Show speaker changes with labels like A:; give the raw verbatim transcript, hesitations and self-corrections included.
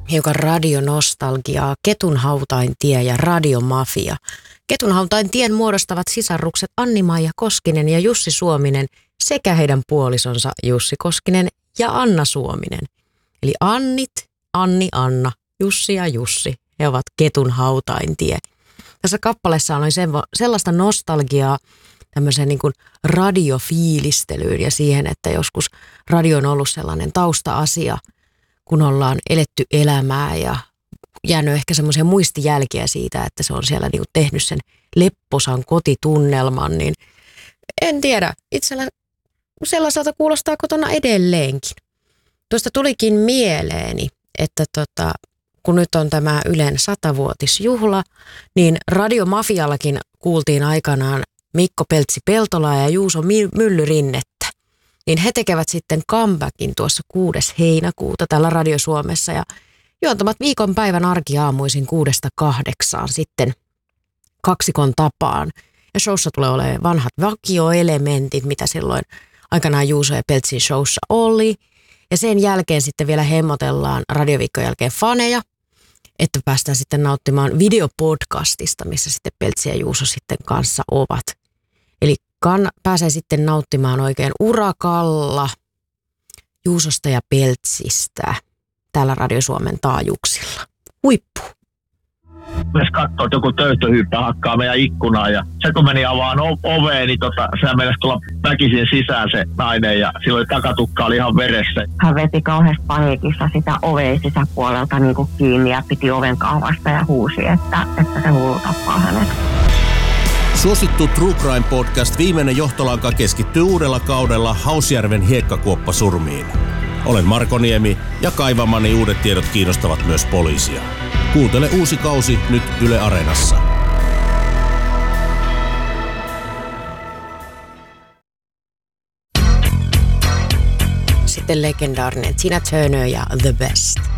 A: hiukan radionostalgiaa, Ketunhautain-tie ja radiomafia. Ketunhautain-tien muodostavat sisarukset Anni-Maija Koskinen ja Jussi Suominen sekä heidän puolisonsa Jussi Koskinen ja Anna Suominen. Eli Annit, Anni, Anna, Jussi ja Jussi, he ovat Ketunhautain-tie. Tässä kappaleessa on sellaista nostalgiaa tämmöiseen niin kuin radiofiilistelyyn ja siihen, että joskus radio on ollut sellainen tausta-asia, kun ollaan eletty elämää ja jäänyt ehkä semmoisia muistijälkiä siitä, että se on siellä niin kuin tehnyt sen lepposan kotitunnelman, niin en tiedä, itsellä sellaiselta kuulostaa kotona edelleenkin. Tuosta tulikin mieleeni, että tota, kun nyt on tämä Ylen satavuotisjuhla, niin radiomafiallakin kuultiin aikanaan Mikko Peltsi-Peltolaa ja Juuso Myllyrinnettä. Niin he tekevät sitten comebackin tuossa kuudes heinäkuuta täällä Radio Suomessa ja juontamat viikonpäivän arkiaamuisin kuudesta kahdeksaan sitten kaksikon tapaan. Ja showssa tulee olemaan vanhat vakioelementit, mitä silloin aikanaan Juuso ja Peltsin showssa oli. Ja sen jälkeen sitten vielä hemmotellaan radioviikon jälkeen faneja, että päästään sitten nauttimaan videopodcastista, missä sitten Peltsi ja Juuso sitten kanssa ovat. Eli kann- pääsee sitten nauttimaan oikein urakalla Juusosta ja Peltsistä täällä Radio Suomen taajuuksilla. Huippu!
B: Myös katsoo, että joku töyhtöhyyppä hakkaa meidän ikkunaa ja se kun meni avaan o- oveen, niin tota, sehän meinasi tulla väkisin sisään se nainen ja silloin takatukka oli ihan veressä.
C: Hän veti kauheasti paniikissa sitä oveen sisäpuolelta niin kuin kiinni ja piti oven kaavasta ja huusi, että, että se hullu tappaa hänet.
D: Suosittu True Crime Podcast Viimeinen johtolanka keskittyy uudella kaudella Hausjärven hiekkakuoppasurmiin. Olen Marko Niemi ja kaivamani uudet tiedot kiinnostavat myös poliisia. Kuuntele uusi kausi nyt Yle Areenassa.
A: Sitten legendaarinen Tina Turner ja The Best.